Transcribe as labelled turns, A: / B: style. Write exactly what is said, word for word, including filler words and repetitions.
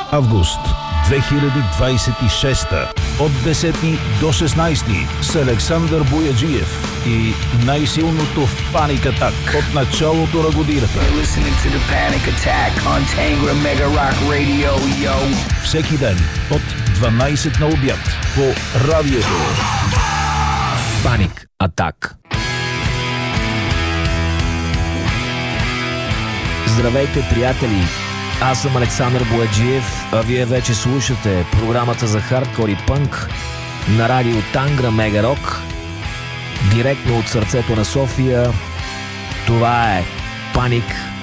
A: август две хиляди двадесет и шеста от десети до шестнадесети с Александър Бояджиев и най-силното в Panic Attack от началото на годината. Всеки ден от дванадесет на обяд по радиото.
B: Panic Attack. Здравейте, приятели! Аз съм Александър Бояджиев, а вие вече слушате програмата за хардкор и пънк на радио Тангра Мега Рок, директно от сърцето на София. Това е Panic